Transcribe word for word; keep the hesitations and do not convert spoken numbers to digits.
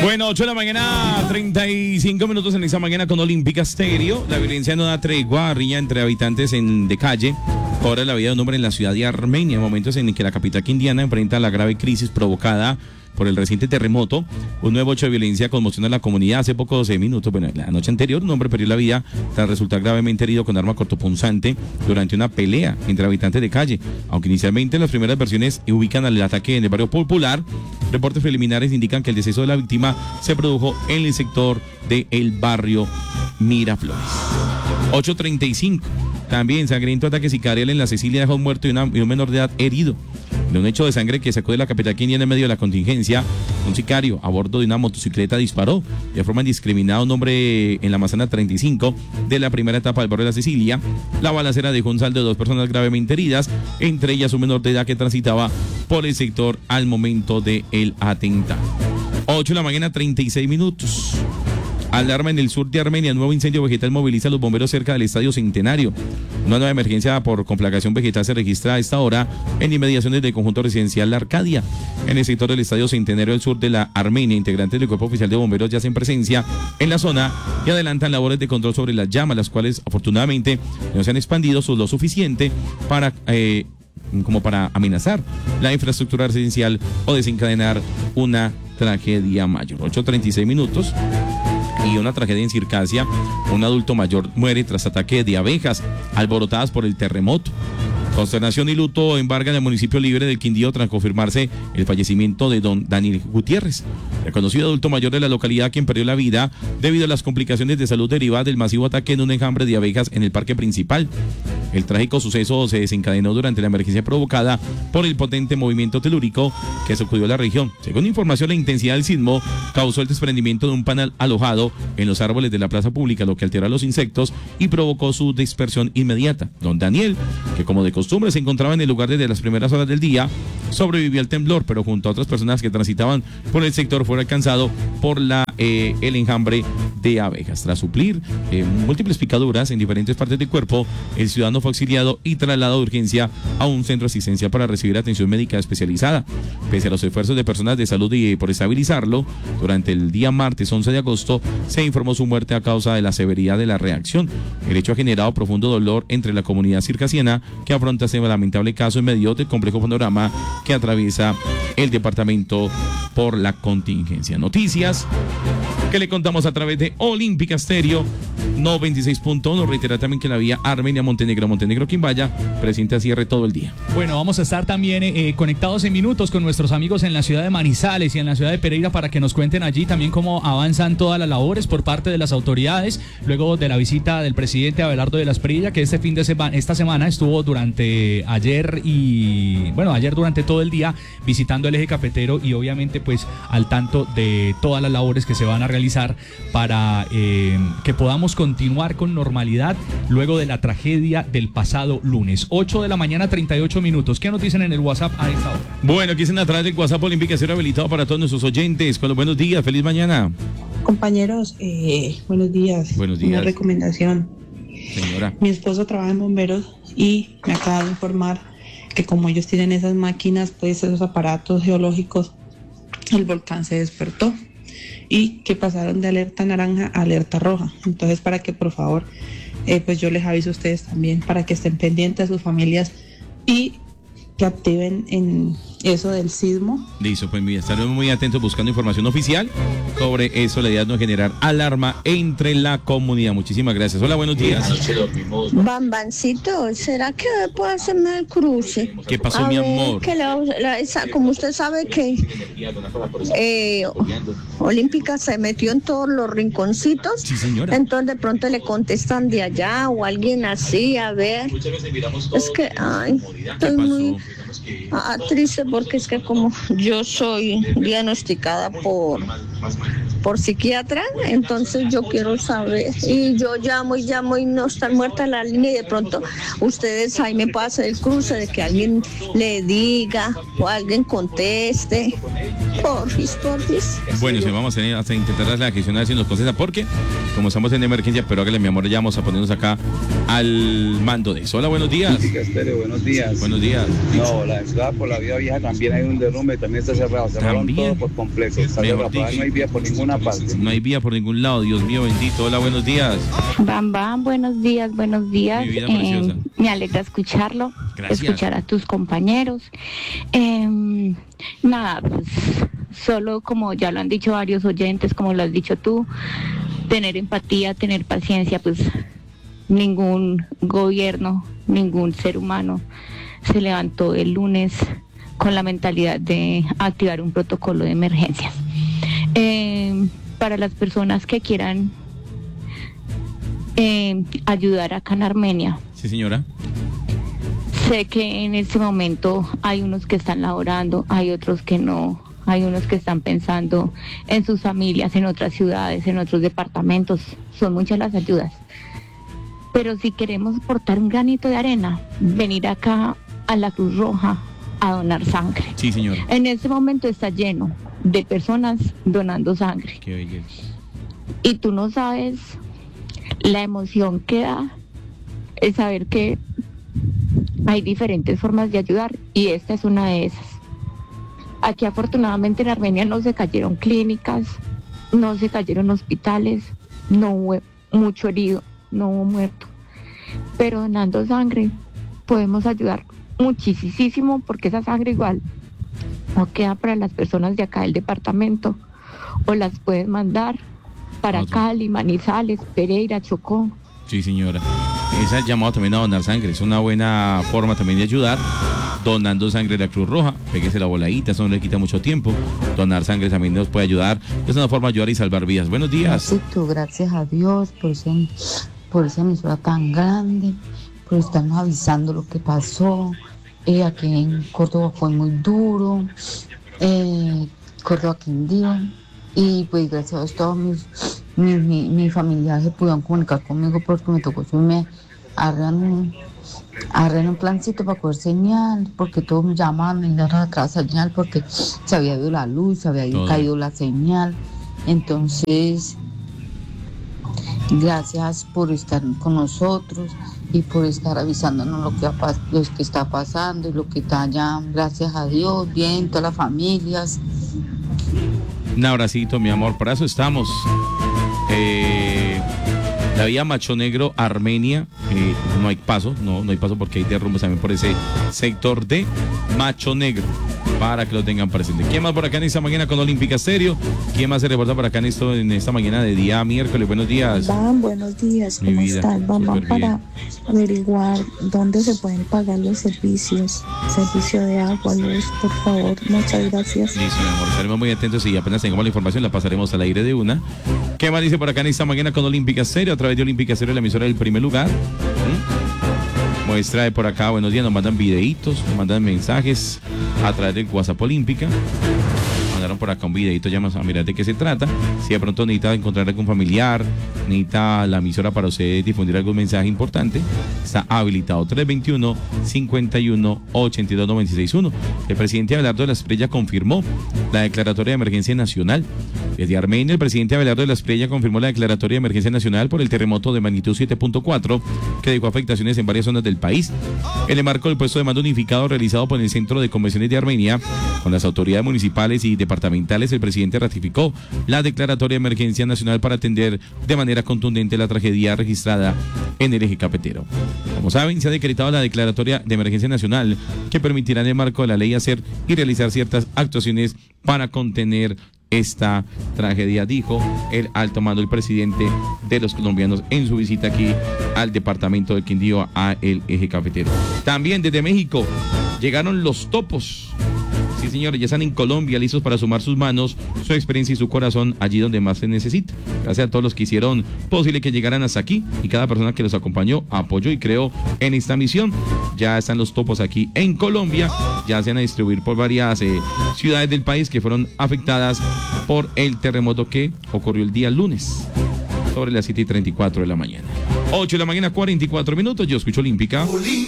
Bueno, ocho de la mañana, treinta y cinco minutos en esta mañana con Olímpica Stereo. La violencia no da tregua, riña entre habitantes en, de calle cobra la vida de un hombre en la ciudad de Armenia, momentos en que la capital quindiana enfrenta la grave crisis provocada por el reciente terremoto. Un nuevo hecho de violencia conmociona a la comunidad. Hace pocos minutos, bueno, la noche anterior, un hombre perdió la vida tras resultar gravemente herido con arma cortopunzante durante una pelea entre habitantes de calle. Aunque inicialmente las primeras versiones ubican al ataque en el barrio Popular, reportes preliminares indican que el deceso de la víctima se produjo en el sector del barrio Miraflores. ocho treinta y cinco. También sangriento ataque sicarial en la Cecilia dejó un muerto y, una, y un menor de edad herido. De un hecho de sangre que sacó de la capital quindiana en medio de la contingencia, un sicario a bordo de una motocicleta disparó de forma indiscriminada a un hombre en la manzana treinta y cinco de la primera etapa del barrio de la Cecilia. La balacera dejó un saldo de dos personas gravemente heridas, entre ellas un menor de edad que transitaba por el sector al momento del atentado. ocho de la mañana, treinta y seis minutos. Alarma en el sur de Armenia, nuevo incendio vegetal moviliza a los bomberos cerca del Estadio Centenario. Una nueva emergencia por conflagración vegetal se registra a esta hora en inmediaciones del conjunto residencial La Arcadia. En el sector del Estadio Centenario del sur de la Armenia, integrantes del cuerpo oficial de bomberos ya hacen presencia en la zona y adelantan labores de control sobre las llamas, las cuales afortunadamente no se han expandido lo suficiente para... Eh, como para amenazar la infraestructura residencial o desencadenar una tragedia mayor. ocho treinta y seis minutos. Y una tragedia en Circasia, un adulto mayor muere tras ataque de abejas alborotadas por el terremoto. Consternación y luto embargan el municipio libre del Quindío tras confirmarse el fallecimiento de don Daniel Gutiérrez, reconocido adulto mayor de la localidad, quien perdió la vida debido a las complicaciones de salud derivadas del masivo ataque en un enjambre de abejas en el parque principal. El trágico suceso se desencadenó durante la emergencia provocada por el potente movimiento telúrico que sacudió la región. Según información, la intensidad del sismo causó el desprendimiento de un panal alojado en los árboles de la plaza pública, lo que alteró a los insectos y provocó su dispersión inmediata. Don Daniel, que como de costumbre se encontraba en el lugar desde las primeras horas del día, sobrevivió al temblor, pero junto a otras personas que transitaban por el sector fue alcanzado por la eh, el enjambre de abejas. Tras suplir eh, múltiples picaduras en diferentes partes del cuerpo, el ciudadano fue auxiliado y trasladado de urgencia a un centro asistencial para recibir atención médica especializada. Pese a los esfuerzos de personas de salud y por estabilizarlo, durante el día martes once de agosto se informó su muerte a causa de la severidad de la reacción. El hecho ha generado profundo dolor entre la comunidad circasiana, que afronta este lamentable caso en medio del complejo panorama que atraviesa el departamento por la contingencia. Noticias que le contamos a través de Olímpica Stereo noventa y seis punto uno. Reiterar también que la vía Armenia-Montenegro, Montenegro-Quimbaya presenta cierre todo el día. Bueno, vamos a estar también eh, conectados en minutos con nuestros amigos en la ciudad de Manizales y en la ciudad de Pereira para que nos cuenten allí también cómo avanzan todas las labores por parte de las autoridades luego de la visita del presidente Abelardo de la Espriella, que este fin de semana, esta semana estuvo durante ayer y bueno, ayer durante todo el día visitando el eje cafetero y obviamente pues al tanto de todas las labores que se van a realizar para eh, que podamos continuar con normalidad luego de la tragedia del pasado lunes. ocho de la mañana, treinta y ocho minutos. ¿Qué nos dicen en el WhatsApp a esta hora? Bueno, aquí dicen atrás del WhatsApp Olímpica Stereo habilitado para todos nuestros oyentes. Con los buenos días, feliz mañana. Compañeros, eh, buenos días. Buenos días. Una recomendación. Señora. Mi esposo trabaja en bomberos y me acaba de informar que como ellos tienen esas máquinas, pues esos aparatos geológicos, el volcán se despertó y que pasaron de alerta naranja a alerta roja. Entonces, para que por favor, eh, pues yo les aviso a ustedes también para que estén pendientes a sus familias y que activen en eso del sismo. Listo, pues mira, estaremos muy atentos buscando información oficial sobre eso. La idea no es generar alarma entre la comunidad. Muchísimas gracias. Hola, buenos días. Bambancito, ¿será que puedo hacerme el cruce? ¿Qué pasó, a mi ver, amor? Que la, la, esa, como usted sabe que eh, Olímpica se metió en todos los rinconcitos. Sí, señora. Entonces de pronto le contestan de allá o alguien así, a ver. Es que, ay, estoy muy ah, triste porque es que como yo soy diagnosticada por por psiquiatra, entonces yo quiero saber y yo llamo y llamo y no está muerta la línea y de pronto ustedes ahí me pasan el cruce de que alguien le diga o alguien conteste. Porfis, porfis. Bueno, si vamos a, tener, a intentar hacer la gestión a ver si nos contesta, porque como estamos en emergencia, pero hágale mi amor, ya vamos a ponernos acá al mando de eso. Hola, buenos días. Stereo, buenos días. Buenos días. No, la la entrada por la vía vieja también hay un derrumbe, también está cerrado, cerraron todo por completo, está cerrado, no hay vía por ninguna parte. No hay vía por ningún lado, Dios mío bendito. Hola, buenos días. Bam Bam, buenos días, buenos días. Mi vida Eh, preciosa. me alegra escucharlo, Gracias. escuchar a tus compañeros. Eh, nada, pues solo como ya lo han dicho varios oyentes, como lo has dicho tú, tener empatía, tener paciencia, pues ningún gobierno, ningún ser humano se levantó el lunes con la mentalidad de activar un protocolo de emergencias. Eh, para las personas que quieran eh, ayudar acá en Armenia, Sí, señora. sé que en este momento hay unos que están laborando, hay otros que no, hay unos que están pensando en sus familias, en otras ciudades, en otros departamentos. Son muchas las ayudas. Pero si queremos aportar un granito de arena, venir acá a la Cruz Roja a donar sangre. Sí, señora. En este momento está lleno de personas donando sangre. Qué belleza. Y tú no sabes la emoción que da el saber que hay diferentes formas de ayudar y esta es una de esas. Aquí afortunadamente en Armenia no se cayeron clínicas, no se cayeron hospitales, no hubo mucho herido, no hubo muerto. Pero donando sangre podemos ayudar muchísimo porque esa sangre igual no queda para las personas de acá del departamento o las pueden mandar para Otro. Cali, Manizales, Pereira, Chocó. Sí, señora. Esa es llamado también a donar sangre. Es una buena forma también de ayudar. Donando sangre de la Cruz Roja. Péguese la voladita, eso no le quita mucho tiempo. Donar sangre también nos puede ayudar. Es una forma de ayudar y salvar vidas. Buenos días. Sí, tú, gracias a Dios por, ese, por esa emisora tan grande, por estarnos avisando lo que pasó. Eh, aquí en Córdoba fue muy duro. Eh, Córdoba Quindío. Y pues gracias a Dios todos mis, mis, mis, mis familiares se pudieron comunicar conmigo porque me tocó subirme a un, a un plancito para coger señal, porque todos me llamaban, me daban atrás señal porque se había ido la luz, se había Todo. caído la señal. Entonces, gracias por estar con nosotros y por estar avisándonos lo que, ha, lo que está pasando y lo que está allá. Gracias a Dios, bien, todas las familias. Un abracito, mi amor. Para eso estamos. Eh, la vía Macho Negro, Armenia. Eh, no hay paso, no, no hay paso porque hay derrumbes también por ese sector de Macho Negro. Para que lo tengan presente. ¿Quién más por acá en esta mañana con Olímpica Stereo? ¿Quién más se reporta por acá en esto en esta mañana de día miércoles? Buenos días. Van, buenos días, Mi ¿cómo vida, están? Vamos súper para bien. averiguar dónde se pueden pagar los servicios, servicio de agua, luz, por favor, muchas gracias. Listo, mi amor. Estaremos muy atentos y apenas tengamos la información la pasaremos al aire de una. ¿Qué más dice por acá en esta mañana con Olímpica Stereo? A través de Olímpica Stereo, la emisora del primer lugar. ¿Mm? Muestra de por acá, buenos días, nos mandan videitos, nos mandan mensajes a través del WhatsApp Olímpica. Mandaron por acá un videito, ya vamos a mirar de qué se trata. Si de pronto necesita encontrar algún familiar, necesita la emisora para usted difundir algún mensaje importante, está habilitado tres dos uno, cinco uno, ocho dos, nueve seis uno. El presidente Abelardo de la Espriella confirmó la declaratoria de emergencia nacional. Desde Armenia, el presidente Abelardo de la Espriella confirmó la declaratoria de emergencia nacional por el terremoto de magnitud siete punto cuatro que dejó afectaciones en varias zonas del país. En el marco del puesto de mando unificado realizado por el Centro de Convenciones de Armenia, con las autoridades municipales y departamentales, el presidente ratificó la declaratoria de emergencia nacional para atender de manera contundente la tragedia registrada en el eje cafetero. Como saben, se ha decretado la declaratoria de emergencia nacional que permitirá en el marco de la ley hacer y realizar ciertas actuaciones para contener esta tragedia, dijo el alto mando, el presidente de los colombianos en su visita aquí al departamento del Quindío, a el eje cafetero. También desde México llegaron los topos. Sí, señores, ya están en Colombia listos para sumar sus manos, su experiencia y su corazón allí donde más se necesita. Gracias a todos los que hicieron posible que llegaran hasta aquí y cada persona que los acompañó, apoyó y creó en esta misión. Ya están los topos aquí en Colombia, ya se van a distribuir por varias eh, ciudades del país que fueron afectadas por el terremoto que ocurrió el día lunes sobre las siete y treinta y cuatro de la mañana. ocho de la mañana, cuarenta y cuatro minutos. Yo escucho Olímpica.